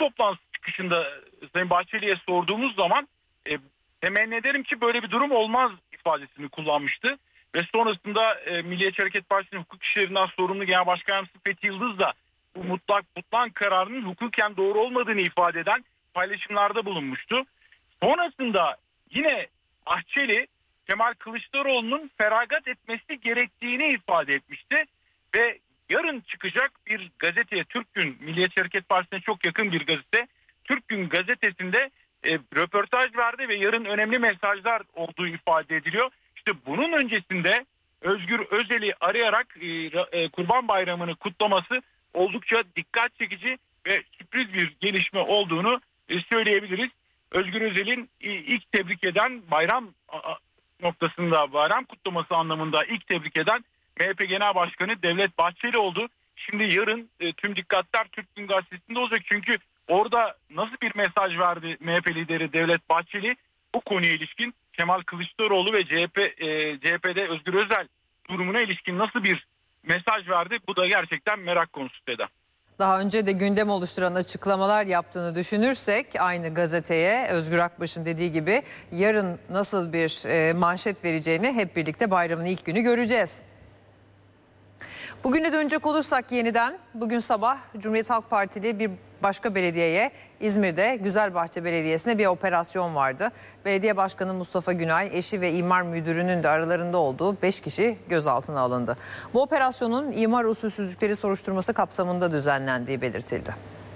toplantısı çıkışında Sayın Bahçeli'ye sorduğumuz zaman temenni ederim ki böyle bir durum olmaz ifadesini kullanmıştı. Ve sonrasında Milliyetçi Hareket Partisi'nin hukuk işlerinden sorumlu Genel Başkan Yardımcısı Fethi Yıldız da bu mutlak kararının hukuken doğru olmadığını ifade eden paylaşımlarda bulunmuştu. Sonrasında yine Bahçeli Kemal Kılıçdaroğlu'nun feragat etmesi gerektiğini ifade etmişti. Ve yarın çıkacak bir gazeteye, Türk Gün, Milliyetçi Hareket Partisi'ne çok yakın bir gazete, Türk Gün gazetesinde röportaj verdi ve yarın önemli mesajlar olduğu ifade ediliyor. İşte bunun öncesinde Özgür Özel'i arayarak Kurban Bayramı'nı kutlaması oldukça dikkat çekici ve sürpriz bir gelişme olduğunu söyleyebiliriz. Özgür Özel'in ilk tebrik eden bayram noktasında, bayram kutlaması anlamında ilk tebrik eden MHP Genel Başkanı Devlet Bahçeli oldu. Şimdi yarın tüm dikkatler Türk Gün Gazetesi'nde olacak. Çünkü orada nasıl bir mesaj verdi MHP lideri Devlet Bahçeli bu konuya ilişkin, Kemal Kılıçdaroğlu ve CHP'de Özgür Özel durumuna ilişkin nasıl bir mesaj verdi? Bu da gerçekten merak konusu Seda. Daha önce de gündem oluşturan açıklamalar yaptığını düşünürsek aynı gazeteye Özgür Akbaş'ın dediği gibi yarın nasıl bir manşet vereceğini hep birlikte bayramın ilk günü göreceğiz. Bugüne dönecek olursak yeniden bugün sabah Cumhuriyet Halk Partili bir başka belediyeye, İzmir'de Güzelbahçe Belediyesi'ne bir operasyon vardı. Belediye Başkanı Mustafa Günay, eşi ve imar müdürünün de aralarında olduğu 5 kişi gözaltına alındı. Bu operasyonun imar usulsüzlükleri soruşturması kapsamında düzenlendiği belirtildi.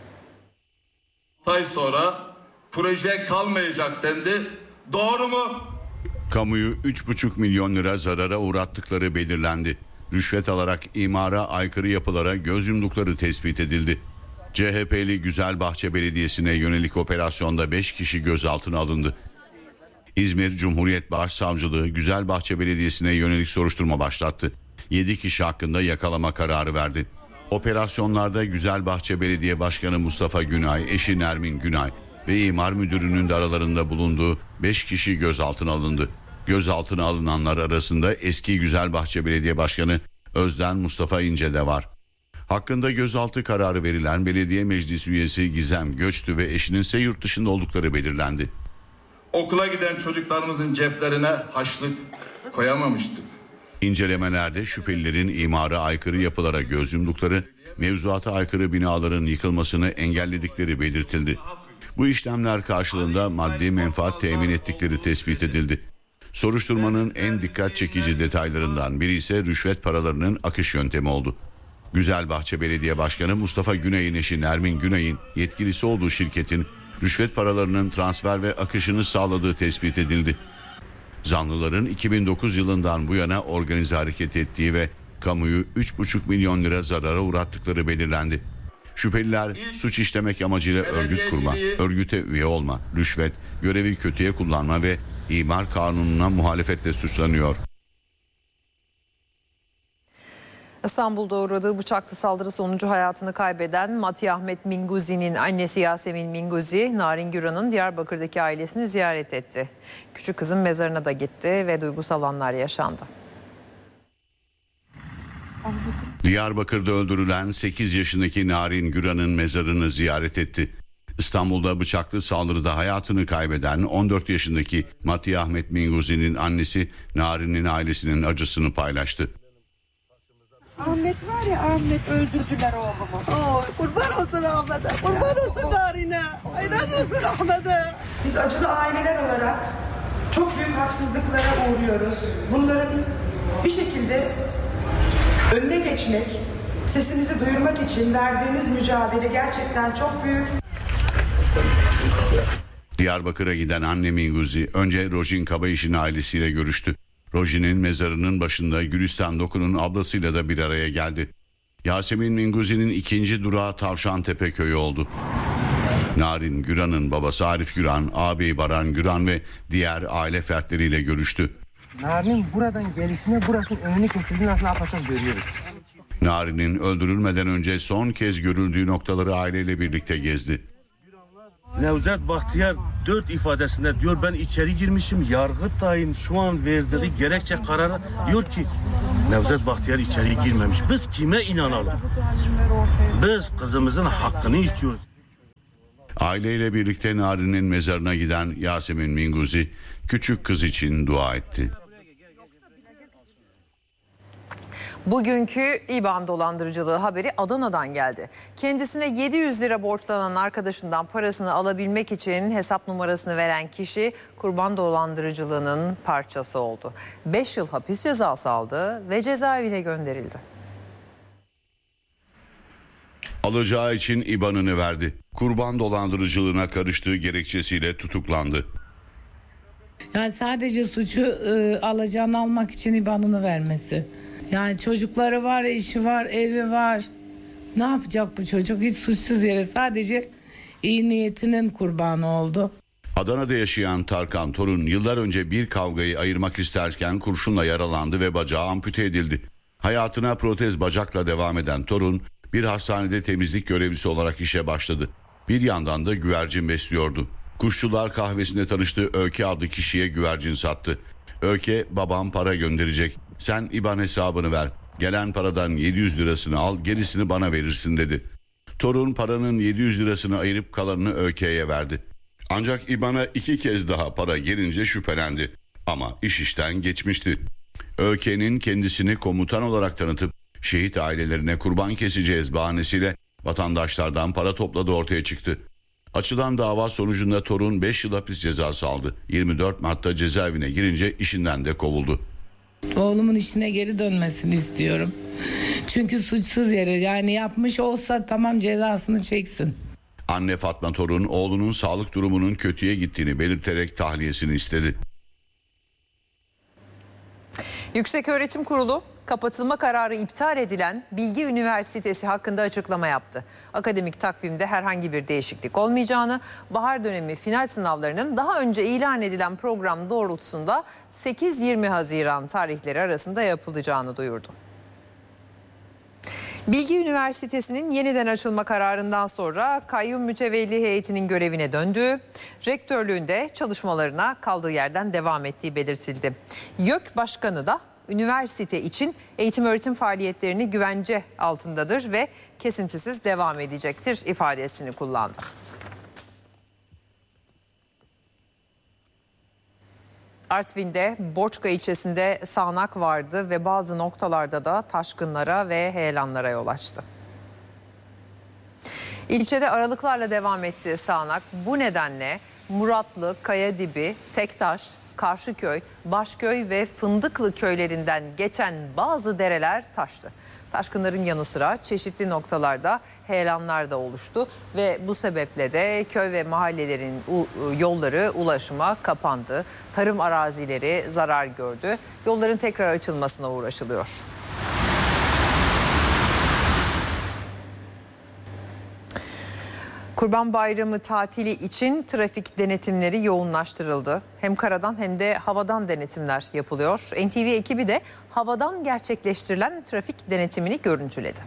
Ay sonra proje kalmayacak dendi. Doğru mu? Kamuyu 3,5 milyon lira zarara uğrattıkları belirlendi. Rüşvet alarak imara aykırı yapılara göz yumdukları tespit edildi. CHP'li Güzelbahçe Belediyesi'ne yönelik operasyonda 5 kişi gözaltına alındı. İzmir Cumhuriyet Başsavcılığı Güzelbahçe Belediyesi'ne yönelik soruşturma başlattı. 7 kişi hakkında yakalama kararı verdi. Operasyonlarda Güzelbahçe Belediye Başkanı Mustafa Günay, eşi Nermin Günay ve imar müdürünün de aralarında bulunduğu 5 kişi gözaltına alındı. Gözaltına alınanlar arasında eski Güzelbahçe Belediye Başkanı Özden Mustafa İnce de var. Hakkında gözaltı kararı verilen belediye meclis üyesi Gizem Göçtü ve eşinin ise yurt dışında oldukları belirlendi. Okula giden çocuklarımızın ceplerine haçlık koyamamıştık. İncelemelerde şüphelilerin imara aykırı yapılara göz yumdukları, mevzuata aykırı binaların yıkılmasını engelledikleri belirtildi. Bu işlemler karşılığında maddi menfaat temin ettikleri tespit edildi. Soruşturmanın en dikkat çekici detaylarından biri ise rüşvet paralarının akış yöntemi oldu. Güzelbahçe Belediye Başkanı Mustafa Günay'ın eşi Nermin Günay'ın yetkilisi olduğu şirketin rüşvet paralarının transfer ve akışını sağladığı tespit edildi. Zanlıların 2009 yılından bu yana organize hareket ettiği ve kamuyu 3,5 milyon lira zarara uğrattıkları belirlendi. Şüpheliler suç işlemek amacıyla örgüt kurma, örgüte üye olma, rüşvet, görevi kötüye kullanma ve imar kanununa muhalefetle suçlanıyor. İstanbul'da uğradığı bıçaklı saldırı sonucu hayatını kaybeden Matih Ahmet Minguzi'nin annesi Yasemin Minguzi, Narin Güran'ın Diyarbakır'daki ailesini ziyaret etti. Küçük kızın mezarına da gitti ve duygusal anlar yaşandı. Diyarbakır'da öldürülen 8 yaşındaki Narin Güran'ın mezarını ziyaret etti. İstanbul'da bıçaklı saldırıda hayatını kaybeden 14 yaşındaki Matih Ahmet Minguzi'nin annesi Narin'in ailesinin acısını paylaştı. Ahmet var ya, Ahmet öldürdüler oğlumu. Kurban olsun Ahmet'e, kurban olsun Narin'e, hayran olsun Ahmet'e. Biz acılı aileler olarak çok büyük haksızlıklara uğruyoruz. Bunların bir şekilde önüne geçmek, sesimizi duyurmak için verdiğimiz mücadele gerçekten çok büyük. Diyarbakır'a giden anne Minguzi önce Rojin Kabayiş'in ailesiyle görüştü. Rojin'in mezarının başında Gülistan Doku'nun ablasıyla da bir araya geldi. Yasemin Minguzi'nin ikinci durağı Tavşantepe köyü oldu. Narin Güran'ın babası Arif Güran, ağabeyi Baran Güran ve diğer aile fertleriyle görüştü. Narin'in buradan gelişine burasının önünü kesildi, nasıl yapacak görüyoruz. Narin'in öldürülmeden önce son kez görüldüğü noktaları aileyle birlikte gezdi. Nevzat Bahtiyar 4 ifadesinde diyor, ben içeri girmişim, Yargıtay'ın şu an verdiği gerekçe kararı diyor ki Nevzat Bahtiyar içeri girmemiş. Biz kime inanalım? Biz kızımızın hakkını istiyoruz. Aileyle birlikte Nari'nin mezarına giden Yasemin Minguzi küçük kız için dua etti. Bugünkü İBAN dolandırıcılığı haberi Adana'dan geldi. Kendisine 700 lira borçlanan arkadaşından parasını alabilmek için hesap numarasını veren kişi kurban dolandırıcılığının parçası oldu. 5 yıl hapis cezası aldı ve cezaevine gönderildi. Alacağı için İBAN'ını verdi. Kurban dolandırıcılığına karıştığı gerekçesiyle tutuklandı. Yani sadece suçu alacağını almak için İBAN'ını vermesi. Yani çocukları var, eşi var, evi var. Ne yapacak bu çocuk? Hiç suçsuz yere sadece iyi niyetinin kurbanı oldu. Adana'da yaşayan Tarkan Torun yıllar önce bir kavgayı ayırmak isterken kurşunla yaralandı ve bacağı ampute edildi. Hayatına protez bacakla devam eden Torun bir hastanede temizlik görevlisi olarak işe başladı. Bir yandan da güvercin besliyordu. Kuşçular kahvesinde tanıştığı Öke adlı kişiye güvercin sattı. Öke, babam para gönderecek. Sen İBAN hesabını ver. Gelen paradan 700 lirasını al, gerisini bana verirsin dedi. Torun paranın 700 lirasını ayırıp kalanını Öke'ye verdi. Ancak İBAN'a 2 kez daha para gelince şüphelendi. Ama iş işten geçmişti. Öke'nin kendisini komutan olarak tanıtıp şehit ailelerine kurban keseceğiz bahanesiyle vatandaşlardan para topladığı ortaya çıktı. Açılan dava sonucunda Torun 5 yıl hapis cezası aldı. 24 Mart'ta cezaevine girince işinden de kovuldu. Oğlumun işine geri dönmesini istiyorum. Çünkü suçsuz yere, yani yapmış olsa tamam, cezasını çeksin. Anne Fatma Torun oğlunun sağlık durumunun kötüye gittiğini belirterek tahliyesini istedi. Yükseköğretim Kurulu kapatılma kararı iptal edilen Bilgi Üniversitesi hakkında açıklama yaptı. Akademik takvimde herhangi bir değişiklik olmayacağını, bahar dönemi final sınavlarının daha önce ilan edilen program doğrultusunda 8-20 Haziran tarihleri arasında yapılacağını duyurdu. Bilgi Üniversitesi'nin yeniden açılma kararından sonra kayyum mütevelli heyetinin görevine döndüğü, rektörlüğünde çalışmalarına kaldığı yerden devam ettiği belirtildi. YÖK Başkanı da üniversite için eğitim öğretim faaliyetlerini güvence altındadır ve kesintisiz devam edecektir ifadesini kullandı. Artvin'de Borçka ilçesinde sağanak vardı ve bazı noktalarda da taşkınlara ve heyelanlara yol açtı. İlçede aralıklarla devam ettiği sağanak bu nedenle Muratlı, Kayadibi, Tektaş, Karşıköy, Başköy ve Fındıklı köylerinden geçen bazı dereler taştı. Taşkınların yanı sıra çeşitli noktalarda heyelanlar da oluştu ve bu sebeple de köy ve mahallelerin yolları ulaşıma kapandı. Tarım arazileri zarar gördü. Yolların tekrar açılmasına uğraşılıyor. Kurban Bayramı tatili için trafik denetimleri yoğunlaştırıldı. Hem karadan hem de havadan denetimler yapılıyor. NTV ekibi de havadan gerçekleştirilen trafik denetimini görüntüledi.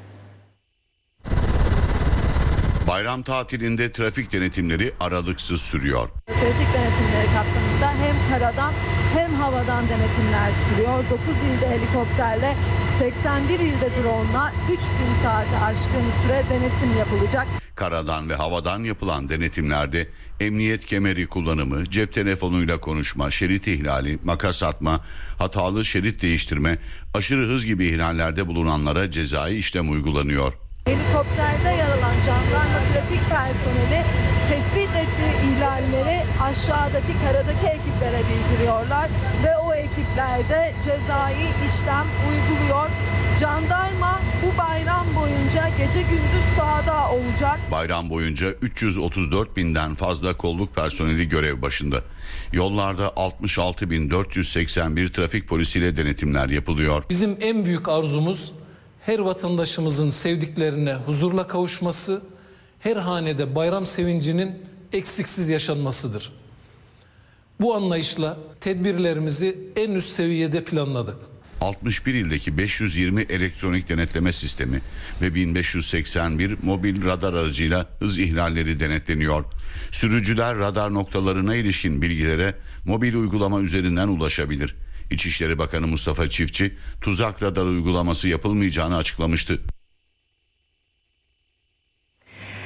Bayram tatilinde trafik denetimleri aralıksız sürüyor. Trafik denetimleri kapsamında hem karadan hem havadan denetimler sürüyor. 9 ilde helikopterle, 81 ilde drone'la 3000 saate aşkın süre denetim yapılacak. Karadan ve havadan yapılan denetimlerde emniyet kemeri kullanımı, cep telefonuyla konuşma, şerit ihlali, makas atma, hatalı şerit değiştirme, aşırı hız gibi ihlallerde bulunanlara cezai işlem uygulanıyor. Helikopterde yer alan jandarma trafik personeli tespit ettiği ihlalleri aşağıdaki karadaki ekiplere bildiriyorlar ve o ekipler de cezai işlem uyguluyor. Jandarma bu bayram boyunca gece gündüz sahada olacak. Bayram boyunca 334.000'den fazla kolluk personeli görev başında. Yollarda 66.481 trafik polisiyle denetimler yapılıyor. Bizim en büyük arzumuz her vatandaşımızın sevdiklerine huzurla kavuşması, her hanede bayram sevincinin eksiksiz yaşanmasıdır. Bu anlayışla tedbirlerimizi en üst seviyede planladık. 61 ildeki 520 elektronik denetleme sistemi ve 1581 mobil radar aracıyla hız ihlalleri denetleniyor. Sürücüler radar noktalarına ilişkin bilgilere mobil uygulama üzerinden ulaşabilir. İçişleri Bakanı Mustafa Çiftçi, tuzak radar uygulaması yapılmayacağını açıklamıştı.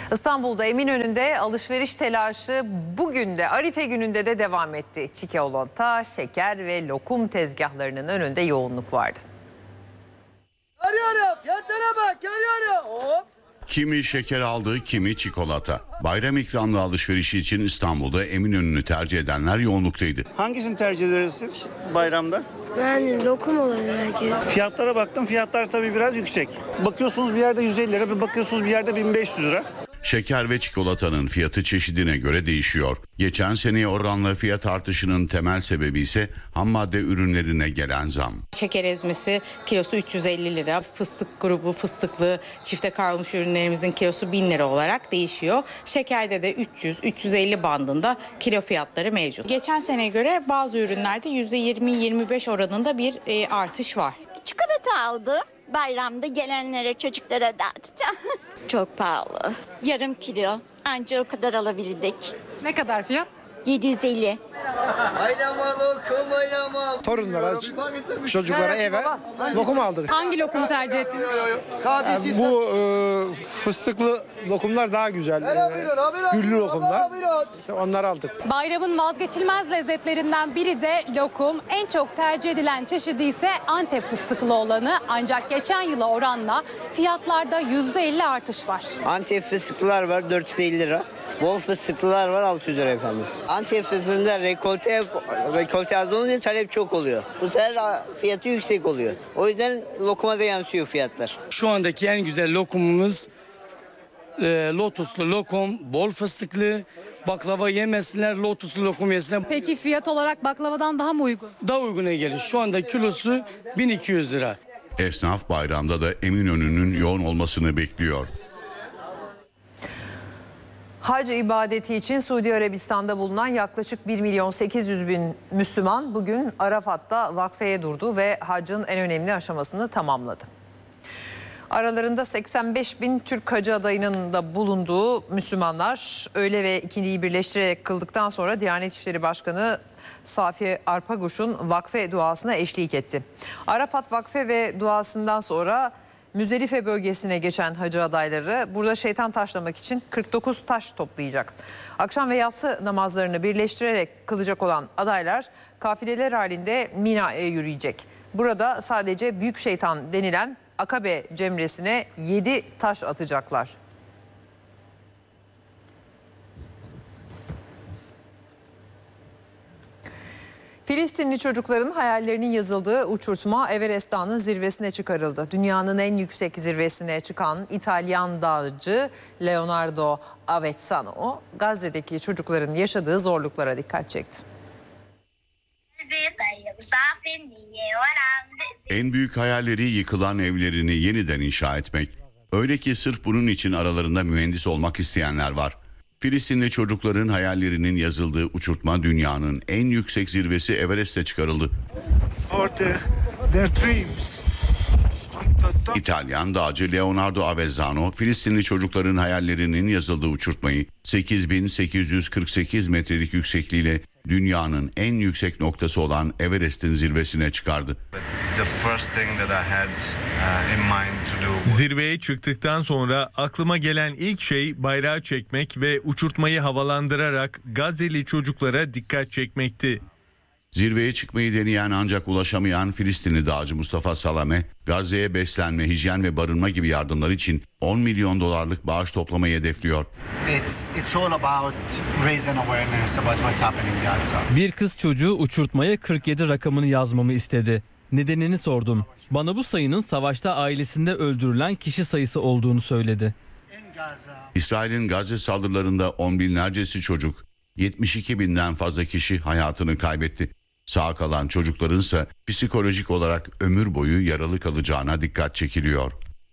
İstanbul'da Eminönü'nde alışveriş telaşı bugün de Arife gününde de devam etti. Çikolata, şeker ve lokum tezgahlarının önünde yoğunluk vardı. Arıyorum, fiyatlara bak, arıyorum. Hop. Kimi şeker aldı, kimi çikolata. Bayram ikramlı alışverişi için İstanbul'da Eminönü'nü tercih edenler yoğunluktaydı. Hangisini tercih ederiz siz bayramda? Yani lokum olabilir belki. Fiyatlara baktım. Fiyatlar tabii biraz yüksek. Bakıyorsunuz bir yerde 150 lira, bir bakıyorsunuz bir yerde 1500 lira. Şeker ve çikolatanın fiyatı çeşidine göre değişiyor. Geçen seneye oranla fiyat artışının temel sebebi ise ham madde ürünlerine gelen zam. Şeker ezmesi kilosu 350 lira, fıstık grubu fıstıklı çifte kavrulmuş ürünlerimizin kilosu 1000 lira olarak değişiyor. Şekerde de 300-350 bandında kilo fiyatları mevcut. Geçen seneye göre bazı ürünlerde %20-25 oranında bir artış var. Çikolata aldım. Bayramda gelenlere, çocuklara dağıtacağım. Çok pahalı. Yarım kilo. Anca o kadar alabildik. Ne kadar fiyat? 750. Oynama lokum, oynama. Torunlara, çocuklara eve lokum aldık. Hangi lokumu tercih ettiniz? Bu fıstıklı lokumlar daha güzel. Güllü lokumlar. Onları aldık. Bayramın vazgeçilmez lezzetlerinden biri de lokum. En çok tercih edilen çeşidi ise Antep fıstıklı olanı. Ancak geçen yıla oranla fiyatlarda %50 artış var. Antep fıstıklılar var 450 lira. Bol fıstıklılar var 600 lira efendim. Antep fıstığında rekolte az olunca talep çok oluyor. Bu sefer fiyatı yüksek oluyor. O yüzden lokuma da yansıyor fiyatlar. Şu andaki en güzel lokumumuz lotuslu lokum, bol fıstıklı. Baklava yemesinler, lotuslu lokum yesinler. Peki fiyat olarak baklavadan daha mı uygun? Daha uyguna gelir. Şu anda kilosu 1200 lira. Esnaf bayramda da Eminönü'nün yoğun olmasını bekliyor. Hac ibadeti için Suudi Arabistan'da bulunan yaklaşık 1.800.000 Müslüman bugün Arafat'ta vakfeye durdu ve hacın en önemli aşamasını tamamladı. Aralarında 85.000 Türk hacı adayının da bulunduğu Müslümanlar öğle ve ikindiyi birleştirerek kıldıktan sonra Diyanet İşleri Başkanı Safi Arpaguş'un vakfe duasına eşlik etti. Arafat vakfe ve duasından sonra Müzdelife bölgesine geçen hacı adayları burada şeytan taşlamak için 49 taş toplayacak. Akşam ve yatsı namazlarını birleştirerek kılacak olan adaylar kafileler halinde Mina'ya yürüyecek. Burada sadece büyük şeytan denilen Akabe cemresine 7 taş atacaklar. Filistinli çocukların hayallerinin yazıldığı uçurtma Everest Dağı'nın zirvesine çıkarıldı. Dünyanın en yüksek zirvesine çıkan İtalyan dağcı Leonardo Avezzano, Gazze'deki çocukların yaşadığı zorluklara dikkat çekti. En büyük hayalleri yıkılan evlerini yeniden inşa etmek. Öyle ki sırf bunun için aralarında mühendis olmak isteyenler var. Filistinli çocukların hayallerinin yazıldığı uçurtma dünyanın en yüksek zirvesi Everest'e çıkarıldı. İtalyan dağcı Leonardo Avezzano, Filistinli çocukların hayallerinin yazıldığı uçurtmayı 8.848 metrelik yüksekliğiyle dünyanın en yüksek noktası olan Everest'in zirvesine çıkardı. Zirveye çıktıktan sonra aklıma gelen ilk şey bayrağı çekmek ve uçurtmayı havalandırarak Gazze'li çocuklara dikkat çekmekti. Zirveye çıkmayı deneyen ancak ulaşamayan Filistinli dağcı Mustafa Salame, Gazze'ye beslenme, hijyen ve barınma gibi yardımlar için 10 milyon dolarlık bağış toplamayı hedefliyor. Bir kız çocuğu uçurtmaya 47 rakamını yazmamı istedi. Nedenini sordum. Bana bu sayının savaşta ailesinde öldürülen kişi sayısı olduğunu söyledi. İsrail'in Gazze saldırılarında on binlercesi çocuk, 72 binden fazla kişi hayatını kaybetti. Sağ kalan çocuklarınsa psikolojik olarak ömür boyu yaralı kalacağına dikkat çekiliyor.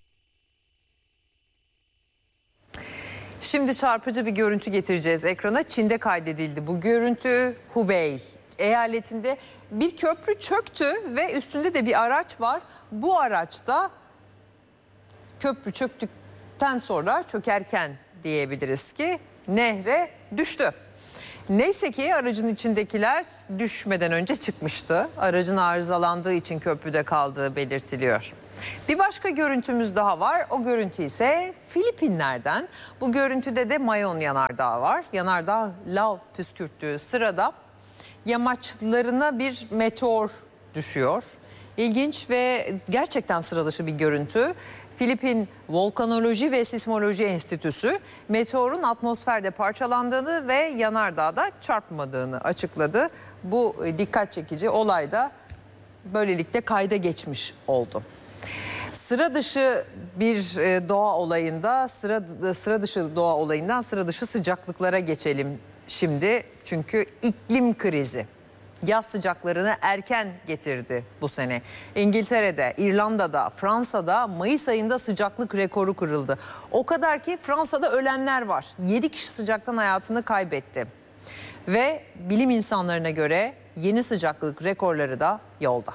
Şimdi çarpıcı bir görüntü getireceğiz ekrana. Çin'de kaydedildi bu görüntü. Hubei eyaletinde bir köprü çöktü ve üstünde de bir araç var. Bu araçta köprü çöktükten sonra çökerken diyebiliriz ki nehre düştü. Neyse ki aracın içindekiler düşmeden önce çıkmıştı. Aracın arızalandığı için köprüde kaldığı belirtiliyor. Bir başka görüntümüz daha var. O görüntü ise Filipinler'den. Bu görüntüde de Mayon Yanardağ var. Yanardağ lav püskürttüğü sırada yamaçlarına bir meteor düşüyor. İlginç ve gerçekten sıra dışı bir görüntü. Filipin Volkanoloji ve Sismoloji Enstitüsü meteorun atmosferde parçalandığını ve yanardağda çarpmadığını açıkladı. Bu dikkat çekici olay da böylelikle kayda geçmiş oldu. Sıra dışı bir doğa olayında, sıra dışı doğa olayından sıra dışı sıcaklıklara geçelim şimdi. Çünkü iklim krizi yaz sıcaklarını erken getirdi bu sene. İngiltere'de, İrlanda'da, Fransa'da Mayıs ayında sıcaklık rekoru kırıldı. O kadar ki Fransa'da ölenler var. 7 kişi sıcaktan hayatını kaybetti. Ve bilim insanlarına göre yeni sıcaklık rekorları da yolda.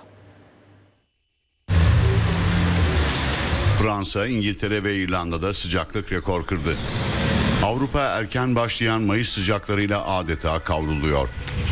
Fransa, İngiltere ve İrlanda'da sıcaklık rekor kırdı. Avrupa erken başlayan Mayıs sıcaklarıyla adeta kavruluyor.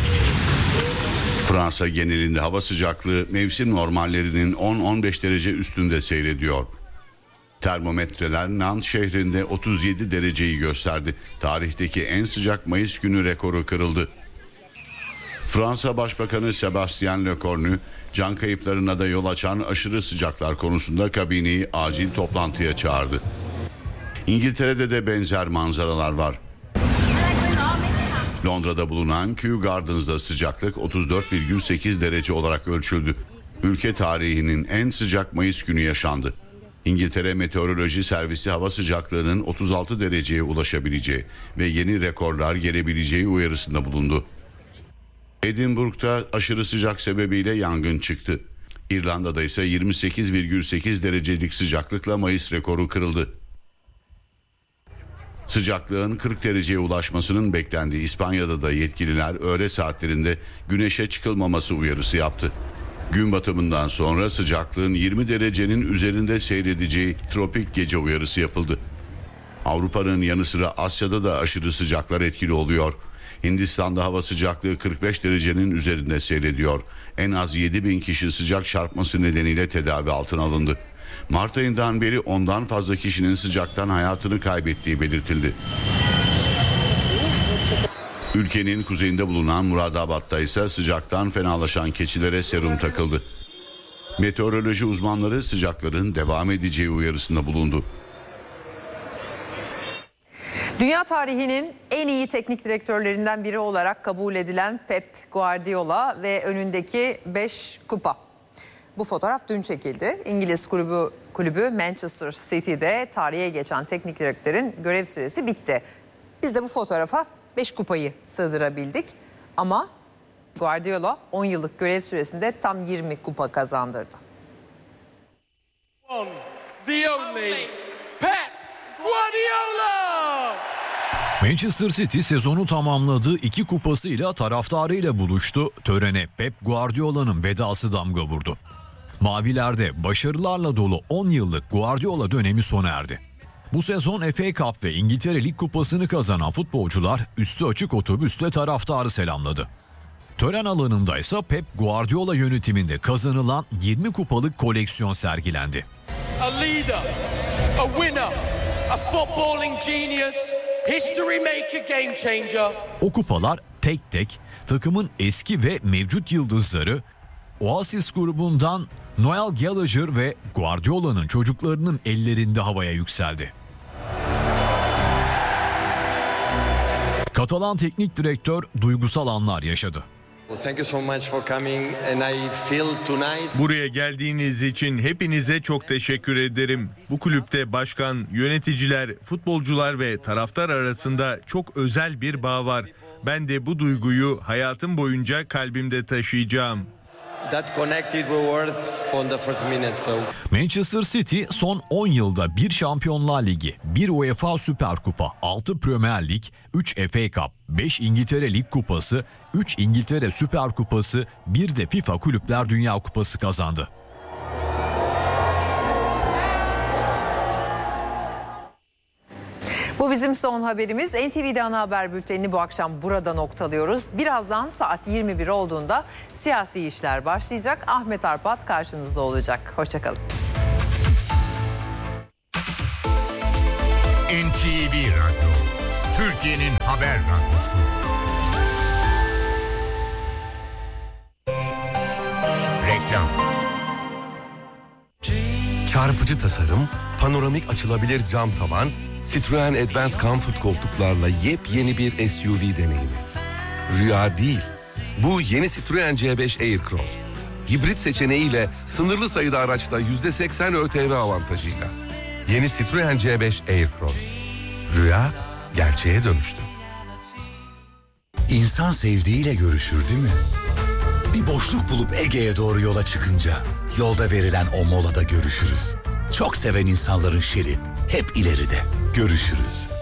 Fransa genelinde hava sıcaklığı mevsim normallerinin 10-15 derece üstünde seyrediyor. Termometreler Nantes şehrinde 37 dereceyi gösterdi. Tarihteki en sıcak Mayıs günü rekoru kırıldı. Fransa Başbakanı Sébastien Lecornu, can kayıplarına da yol açan aşırı sıcaklar konusunda kabineyi acil toplantıya çağırdı. İngiltere'de de benzer manzaralar var. Londra'da bulunan Kew Gardens'da sıcaklık 34,8 derece olarak ölçüldü. Ülke tarihinin en sıcak Mayıs günü yaşandı. İngiltere Meteoroloji Servisi hava sıcaklığının 36 dereceye ulaşabileceği ve yeni rekorlar gelebileceği uyarısında bulundu. Edinburgh'da aşırı sıcak sebebiyle yangın çıktı. İrlanda'da ise 28,8 derecelik sıcaklıkla Mayıs rekoru kırıldı. Sıcaklığın 40 dereceye ulaşmasının beklendiği İspanya'da da yetkililer öğle saatlerinde güneşe çıkılmaması uyarısı yaptı. Gün batımından sonra sıcaklığın 20 derecenin üzerinde seyredeceği tropik gece uyarısı yapıldı. Avrupa'nın yanı sıra Asya'da da aşırı sıcaklar etkili oluyor. Hindistan'da hava sıcaklığı 45 derecenin üzerinde seyrediyor. En az 7.000 kişi sıcak çarpması nedeniyle tedavi altına alındı. Mart ayından beri 10'dan fazla kişinin sıcaktan hayatını kaybettiği belirtildi. Ülkenin kuzeyinde bulunan Muradabad'da ise sıcaktan fenalaşan keçilere serum takıldı. Meteoroloji uzmanları sıcakların devam edeceği uyarısında bulundu. Dünya tarihinin en iyi teknik direktörlerinden biri olarak kabul edilen Pep Guardiola ve önündeki 5 kupa. Bu fotoğraf dün çekildi. İngiliz kulübü Manchester City'de tarihe geçen teknik direktörün görev süresi bitti. Biz de bu fotoğrafa 5 kupayı sığdırabildik. Ama Guardiola 10 yıllık görev süresinde tam 20 kupa kazandırdı. The only Pep Guardiola! Manchester City sezonu tamamladığı 2 kupasıyla taraftarıyla buluştu. Törene Pep Guardiola'nın vedası damga vurdu. Mavilerde başarılarla dolu 10 yıllık Guardiola dönemi sona erdi. Bu sezon FA Cup ve İngiltere Lig Kupası'nı kazanan futbolcular üstü açık otobüsle taraftarı selamladı. Tören alanında ise Pep Guardiola yönetiminde kazanılan 20 kupalık koleksiyon sergilendi. A leader, a winner, a footballing genius, history maker, game changer. O kupalar tek tek takımın eski ve mevcut yıldızları Oasis grubundan Noel Gallagher ve Guardiola'nın çocuklarının ellerinde havaya yükseldi. Katalan teknik direktör duygusal anlar yaşadı. Buraya geldiğiniz için hepinize çok teşekkür ederim. Bu kulüpte başkan, yöneticiler, futbolcular ve taraftar arasında çok özel bir bağ var. Ben de bu duyguyu hayatım boyunca kalbimde taşıyacağım. Manchester City son 10 yılda 1 Şampiyonlar Ligi, 1 UEFA Süper Kupa, 6 Premier Lig, 3 FA Cup, 5 İngiltere Lig Kupası, 3 İngiltere Süper Kupası, 1 de FIFA Kulüpler Dünya Kupası kazandı. Bu bizim son haberimiz. NTV'de ana haber bültenini bu akşam burada noktalıyoruz. Birazdan saat 21 olduğunda siyasi işler başlayacak. Ahmet Arpat karşınızda olacak. Hoşçakalın. NTV Radyo, Türkiye'nin haber radyosu. Reklam. Çarpıcı tasarım, panoramik açılabilir cam tavan, Citroen Advance Comfort koltuklarla yepyeni bir SUV deneyimi. Rüya değil, bu yeni Citroen C5 Aircross. Hibrit seçeneğiyle sınırlı sayıda araçta %80 ÖTV avantajıyla. Yeni Citroen C5 Aircross. Rüya gerçeğe dönüştü. İnsan sevdiğiyle görüşür değil mi? Bir boşluk bulup Ege'ye doğru yola çıkınca yolda verilen o molada görüşürüz. Çok seven insanların şeri hep ileride. Görüşürüz.